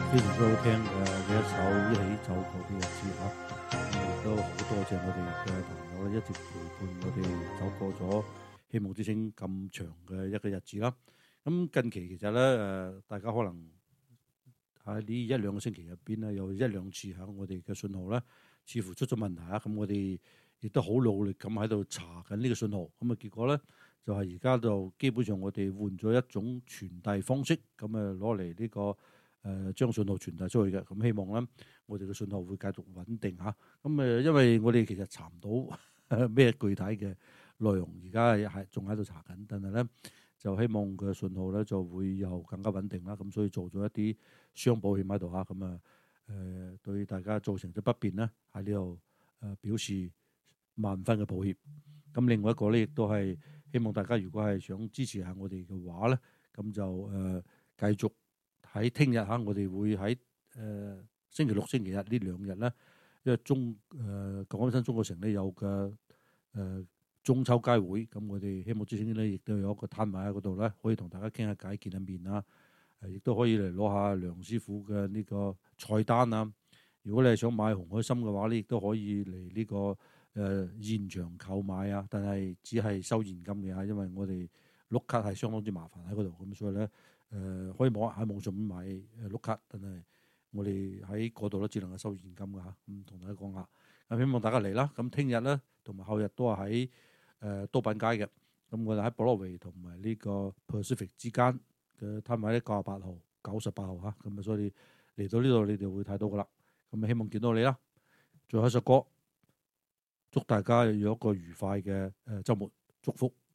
非常之好聽嘅一首一起走過嘅日子嚇，亦都好多謝我哋嘅朋友咧，一直陪伴我哋走過咗希望之星咁長嘅一個日子啦。咁近期其實咧大家可能喺呢一兩個星期入邊咧，有一兩次喺我哋嘅信號咧，似乎出咗問題啊。咁我哋亦都好努力咁喺度查緊呢個信號，咁啊結果咧就係而家就基本上我哋換咗一種傳遞方式，咁啊攞嚟呢個。將信號傳遞出去嘅，咁希望咧，我哋嘅信號會繼續穩定嚇。咁因為我哋其實查唔到咩具體嘅內容，而家係仲喺度查緊，但係咧就希望個信號咧就會又更加穩定啦。咁所以做咗一啲雙保險喺度嚇，咁對大家造成咗不便咧，喺呢度表示萬分嘅抱歉。咁另外一個咧，亦都係希望大家如果係想支持下我哋嘅話咧，咁就繼續。喺聽日嚇，我哋會喺星期六、星期日呢兩日咧，因為港安新中國城咧有嘅中秋佳會，咁我哋希望之星咧亦都有一個攤位喺嗰度咧，可以同大家傾下偈、見下面啊，亦都可以嚟攞下梁師傅嘅呢個菜單啊。如果你係想買紅海參嘅話咧，亦都可以嚟呢個現場購買啊，但係只係收現金嘅嚇，因為我哋碌卡係相當之麻煩喺嗰度，咁所以咧。可以喺網上面買碌卡，但係我哋喺嗰度咧只能夠收現金㗎嚇。咁同大家講下，咁希望大家嚟啦。咁聽日咧同埋後日都係喺多品街嘅。咁我哋喺 Broadway 同埋呢個 Pacific 之間嘅攤位咧98號、98號嚇。咁所以嚟到呢度你哋會睇到㗎啦。咁希望見到你啦。最後一首歌，祝大家有一個愉快嘅週末，祝福。